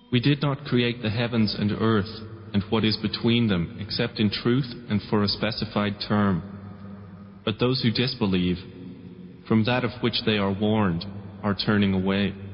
We did not create the heavens and earth and what is between them except in truth and for a specified term. But those who disbelieve, from that of which they are warned, are turning away.